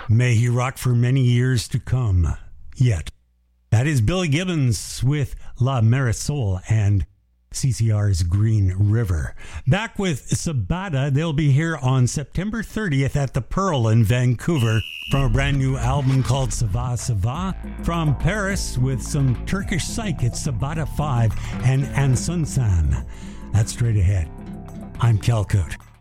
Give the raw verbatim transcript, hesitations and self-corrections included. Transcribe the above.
May he rock for many years to come yet. That is Billy Gibbons with La Marisol and C C R's Green River. Back with Sabata, they'll be here on September thirtieth at the Pearl in Vancouver from a brand new album called Sava Sava. From Paris with some Turkish psych, it's Sabata five and Ansunsan. That's straight ahead. I'm Cal Cote.